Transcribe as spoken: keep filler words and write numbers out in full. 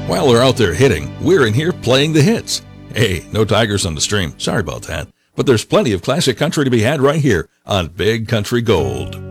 While they're out there hitting, we're in here playing the hits. Hey, no Tigers on the stream. Sorry about that. But there's plenty of classic country to be had right here on Big Country Gold.